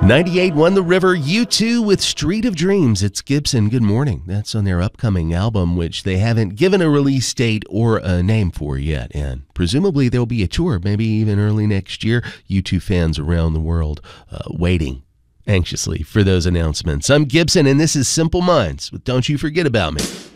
98 won the river. U2 with Street of Dreams. It's Gibson. Good morning. That's on their upcoming album, which they haven't given a release date or a name for yet. And presumably there'll be a tour, maybe even early next year. U2 fans around the world waiting anxiously for those announcements. I'm Gibson, and this is Simple Minds with Don't You Forget About Me.